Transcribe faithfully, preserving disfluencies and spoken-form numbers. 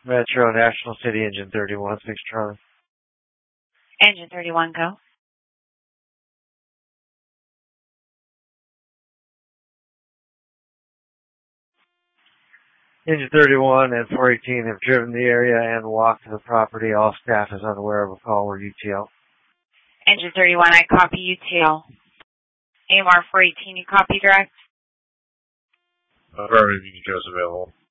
Metro National City Engine thirty-one, six Charlie. Engine thirty-one, go. Engine thirty-one and four eighteen have driven the area and walked to the property. All staff is unaware of a call or U T L. Engine thirty-one, I copy U T L. A M R four eighteen, you copy direct? Affirmative, U T L is available.